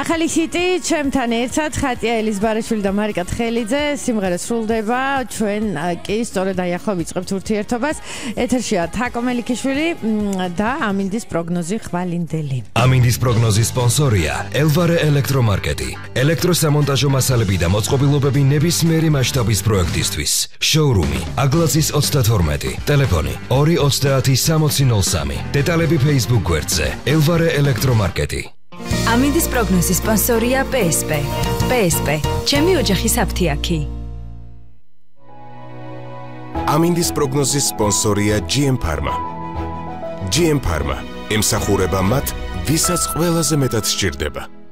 ახალი ჰიტი ჩემთან ერთად ხატია ელიზბარაშვილი და მარიკა თხელიძე სიმღერა სრულდება ჩვენ კი სწორედ აი ახლა ვიწყებთ ურთიერთობას ეთერშია თაკო მელიქიშვილი და ამინდის პროგნოზი ხვალინდელი ამინდის პროგნოზის სპონსორია ელვარე ელექტრომარკეტი ელექტროსამონტაჟო მასალები და მოწყობილობები ნებისმიერი მასშტაბის პროექტისთვის შოურუმი აგლაზის 32 ტელეფონი 230 დეტალები Facebook გვერდზე ელვარე ელექტრომარკეტი ამინდის პროგნოზის სპონსორია PSP. PSP. ჩემი ოჯახის აფთიაქი. ამინდის პროგნოზის სპონსორია GM Pharma. GM Pharma ემსახურება მათ, ვისაც ყველაზე მეტად სჭირდება.